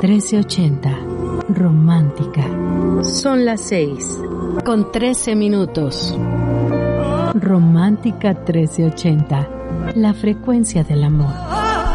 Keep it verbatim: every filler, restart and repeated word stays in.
trece ochenta. Romántica. Son las seis, con trece minutos. Romántica trece ochenta. La frecuencia del amor.